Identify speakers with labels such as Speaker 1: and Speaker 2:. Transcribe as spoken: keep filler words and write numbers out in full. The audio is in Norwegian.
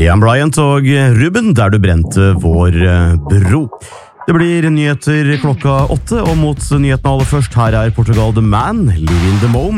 Speaker 1: Liam Bryant og Ruben, der du brente vår bro. Det blir nyheter klokka åtte, og mot nyhetene aller først, her er Portugal The Man, Live in the Moment.